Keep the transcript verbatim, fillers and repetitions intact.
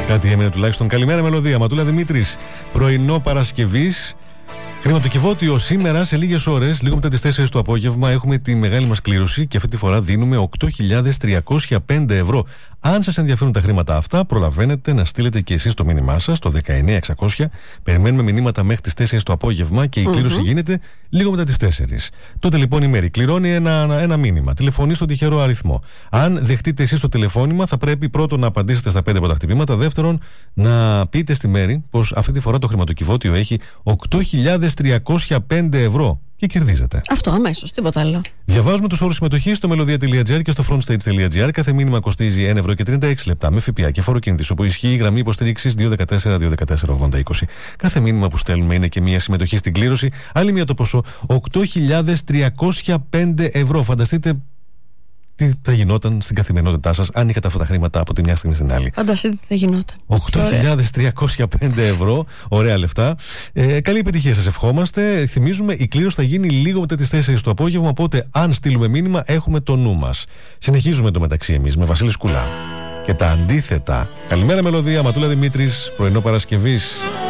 Κάτι έμεινε τουλάχιστον. Καλημέρα, Μελωδία. Ματούλα Δημήτρης. Πρωινό Παρασκευής. Χρηματοκιβώτιο σήμερα σε λίγες ώρες, λίγο μετά τις τέσσερις το απόγευμα, έχουμε τη μεγάλη μας κλήρωση και αυτή τη φορά δίνουμε οκτώ χιλιάδες τριακόσια πέντε ευρώ. Αν σας ενδιαφέρουν τα χρήματα αυτά, προλαβαίνετε να στείλετε και εσείς το μήνυμά σας το δεκαεννιά εξακόσια. Περιμένουμε μηνύματα μέχρι τις τέσσερις το απόγευμα και η mm-hmm. κλήρωση γίνεται λίγο μετά τις τέσσερις. Τότε λοιπόν η Μέρη κληρώνει ένα, ένα μήνυμα. Τηλεφωνεί στον τυχερό αριθμό. Αν δεχτείτε εσείς το τηλεφώνημα, θα πρέπει πρώτον να απαντήσετε στα πέντε πρώτα χτυπήματα. Δεύτερον, να πείτε στη Μέρη πως αυτή τη φορά το χρηματοκιβώτιο έχει οκτώ χιλιάδες τριακόσια πέντε ευρώ. Και κερδίζετε. Αυτό αμέσως, τίποτα άλλο. Διαβάζουμε τους όρους συμμετοχής στο melodia τελεία gr και στο frontstage.gr. Κάθε μήνυμα κοστίζει ένα ευρώ και τριάντα έξι λεπτά με ΦΠΑ και φόρο κίνητης, όπου ισχύει η γραμμή υποστήριξης δύο ένα τέσσερα δύο ένα τέσσερα ογδόντα είκοσι. Κάθε μήνυμα που στέλνουμε είναι και μία συμμετοχή στην κλήρωση. Άλλη μία το ποσό οκτώ χιλιάδες τριακόσια πέντε ευρώ. Φανταστείτε τι θα γινόταν στην καθημερινότητά σας αν είχατε αυτά τα χρήματα από τη μια στιγμή στην άλλη. Φανταστείτε τι θα γινόταν. οκτώ χιλιάδες τριακόσια πέντε ευρώ, ωραία λεφτά. Ε, καλή επιτυχία σας ευχόμαστε. Θυμίζουμε, η κλήρωση θα γίνει λίγο μετά τις τέσσερις το απόγευμα. Οπότε, αν στείλουμε μήνυμα, έχουμε το νου μας. Συνεχίζουμε το μεταξύ εμείς με Βασίλη Σκουλά και τα αντίθετα. Καλημέρα, Μελωδία. Ματούλα Δημήτρης, πρωινό Παρασκευής.